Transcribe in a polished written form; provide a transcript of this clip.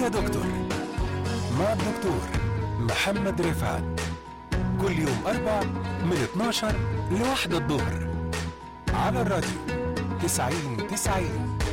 دكتور مع الدكتور محمد رفعت، كل يوم أربع من 12 ل1 الظهر على الراديو 90-90.